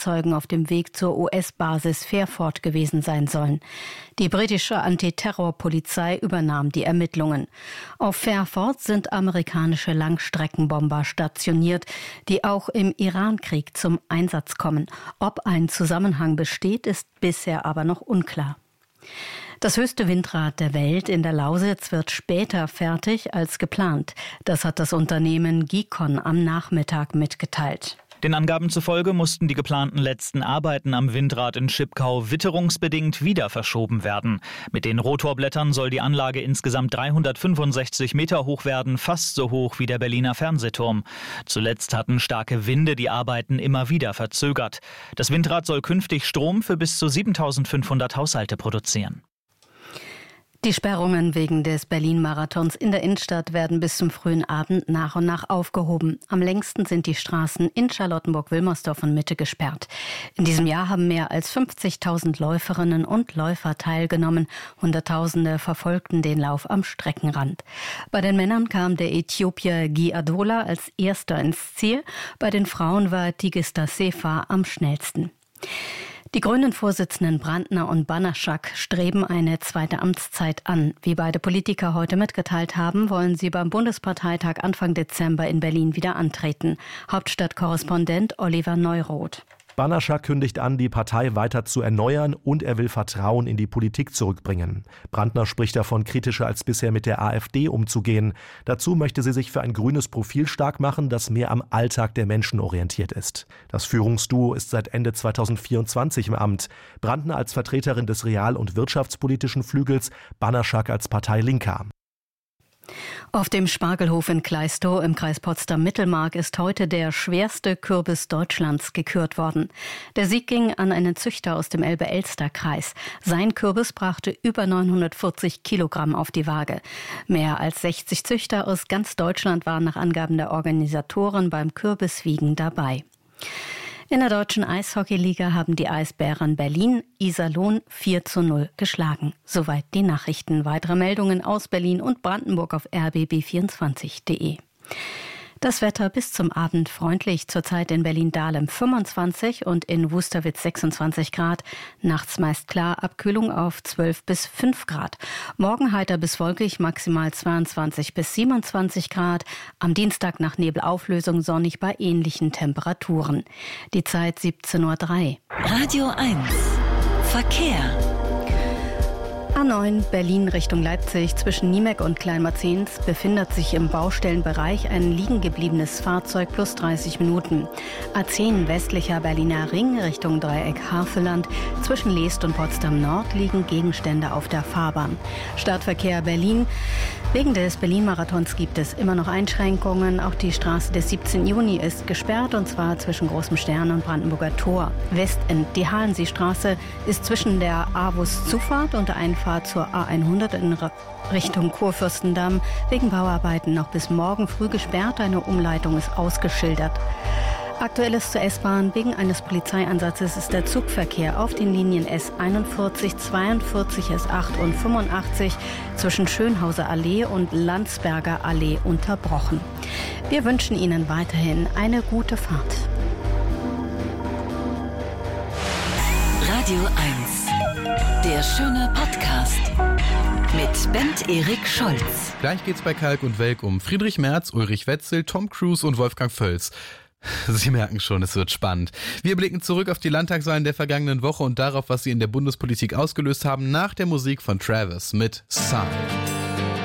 Fahrzeugen auf dem Weg zur US-Basis Fairford gewesen sein sollen. Die britische Antiterrorpolizei übernahm die Ermittlungen. Auf Fairford sind amerikanische Langstreckenbomber stationiert, die auch im Irankrieg zum Einsatz kommen. Ob ein Zusammenhang besteht, ist bisher aber noch unklar. Das höchste Windrad der Welt in der Lausitz wird später fertig als geplant. Das hat das Unternehmen Gicon am Nachmittag mitgeteilt. Den Angaben zufolge mussten die geplanten letzten Arbeiten am Windrad in Schipkau witterungsbedingt wieder verschoben werden. Mit den Rotorblättern soll die Anlage insgesamt 365 Meter hoch werden, fast so hoch wie der Berliner Fernsehturm. Zuletzt hatten starke Winde die Arbeiten immer wieder verzögert. Das Windrad soll künftig Strom für bis zu 7.500 Haushalte produzieren. Die Sperrungen wegen des Berlin-Marathons in der Innenstadt werden bis zum frühen Abend nach und nach aufgehoben. Am längsten sind die Straßen in Charlottenburg, Wilmersdorf und Mitte gesperrt. In diesem Jahr haben mehr als 50.000 Läuferinnen und Läufer teilgenommen. Hunderttausende verfolgten den Lauf am Streckenrand. Bei den Männern kam der Äthiopier Guy Adola als erster ins Ziel. Bei den Frauen war Tigista Sefa am schnellsten. Die Grünen-Vorsitzenden Brandner und Banaszak streben eine zweite Amtszeit an. Wie beide Politiker heute mitgeteilt haben, wollen sie beim Bundesparteitag Anfang Dezember in Berlin wieder antreten. Hauptstadtkorrespondent Oliver Neuroth. Banaszak kündigt an, die Partei weiter zu erneuern und er will Vertrauen in die Politik zurückbringen. Brandner spricht davon, kritischer als bisher mit der AfD umzugehen. Dazu möchte sie sich für ein grünes Profil stark machen, das mehr am Alltag der Menschen orientiert ist. Das Führungsduo ist seit Ende 2024 im Amt. Brandner als Vertreterin des real- und wirtschaftspolitischen Flügels, Banaszak als Parteilinker. Auf dem Spargelhof in Kleistow im Kreis Potsdam-Mittelmark ist heute der schwerste Kürbis Deutschlands gekürt worden. Der Sieg ging an einen Züchter aus dem Elbe-Elster-Kreis. Sein Kürbis brachte über 940 Kilogramm auf die Waage. Mehr als 60 Züchter aus ganz Deutschland waren nach Angaben der Organisatoren beim Kürbiswiegen dabei. In der deutschen Eishockeyliga haben die Eisbären Berlin Iserlohn 4:0 geschlagen. Soweit die Nachrichten. Weitere Meldungen aus Berlin und Brandenburg auf rbb24.de. Das Wetter bis zum Abend freundlich, zurzeit in Berlin-Dahlem 25 und in Wusterwitz 26 Grad. Nachts meist klar, Abkühlung auf 12 bis 5 Grad. Morgen heiter bis wolkig, maximal 22 bis 27 Grad. Am Dienstag nach Nebelauflösung sonnig bei ähnlichen Temperaturen. Die Zeit 17:03 Uhr. Radio 1 Verkehr. A9 Berlin Richtung Leipzig zwischen Niemek und Kleinmarzens befindet sich im Baustellenbereich ein liegen gebliebenes Fahrzeug plus 30 Minuten. A10 westlicher Berliner Ring Richtung Dreieck Havelland zwischen Leest und Potsdam Nord liegen Gegenstände auf der Fahrbahn. Stadtverkehr Berlin. Wegen des Berlin-Marathons gibt es immer noch Einschränkungen. Auch die Straße des 17. Juni ist gesperrt, und zwar zwischen Großem Stern und Brandenburger Tor. Westend, die Halensee-Straße ist zwischen der AWUS-Zufahrt und der Einfahrt zur A100 in Richtung Kurfürstendamm wegen Bauarbeiten noch bis morgen früh gesperrt. Eine Umleitung ist ausgeschildert. Aktuelles zur S-Bahn. Wegen eines Polizeieinsatzes ist der Zugverkehr auf den Linien S41, 42, S8 und 85 zwischen Schönhauser Allee und Landsberger Allee unterbrochen. Wir wünschen Ihnen weiterhin eine gute Fahrt. Radio 1, der schöne Podcast mit Bent Erik Scholz. Gleich geht's bei Kalk und Welk um Friedrich Merz, Ulrich Wetzel, Tom Cruise und Wolfgang Völz. Sie merken schon, es wird spannend. Wir blicken zurück auf die Landtagswahlen der vergangenen Woche und darauf, was sie in der Bundespolitik ausgelöst haben, nach der Musik von Travis mit Sun.